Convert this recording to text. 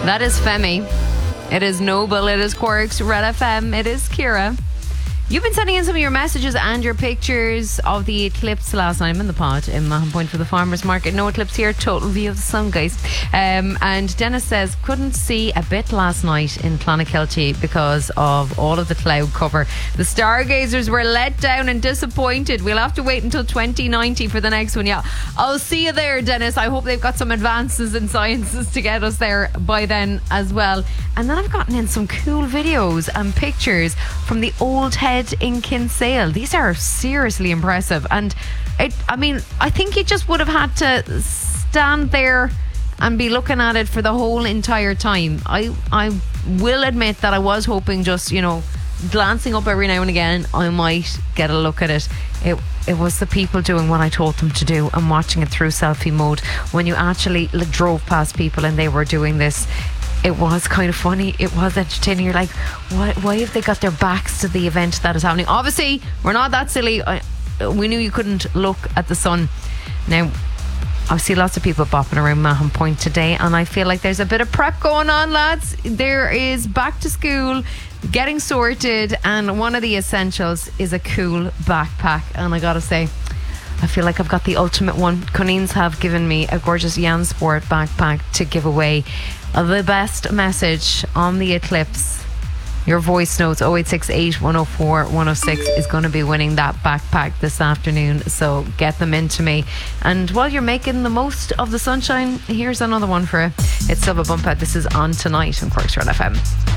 That is Femi. It is Noble. It is Cork's Red FM. It is Ciara. You've been sending in some of your messages and your pictures of the eclipse last night. I'm in the pod in Mahon Point for the farmers market. No eclipse here, total view of the sun, guys. And Dennis says, couldn't see a bit last night in Clonakilty because of all of the cloud cover. The stargazers were let down and disappointed. We'll have to wait until 2090 for the next one. Yeah, I'll see you there, Dennis. I hope they've got some advances in sciences to get us there by then as well. And then I've gotten in some cool videos and pictures from the old head in Kinsale. These are seriously impressive, and I think you just would have had to stand there and be looking at it for the whole entire time. I will admit that I was hoping, just glancing up every now and again, I might get a look at it. It was the people doing what I told them to do and watching it through selfie mode. When you actually drove past people and they were doing this, it was kind of funny. It was entertaining. You're like, why have they got their backs to the event that is happening? Obviously, we're not that silly. We knew you couldn't look at the sun. Now, I see lots of people bopping around Mahon Point today, and I feel like there's a bit of prep going on, lads. There is back to school, getting sorted, and one of the essentials is a cool backpack. And I gotta say, I feel like I've got the ultimate one. Cunneen's have given me a gorgeous Jansport backpack to give away. The best message on the eclipse, your voice notes 0868 104 106 is going to be winning that backpack this afternoon, so get them into me. And while you're making the most of the sunshine, here's another one for you. It's Silva Bumpa. This is On Tonight on Cork's Red FM.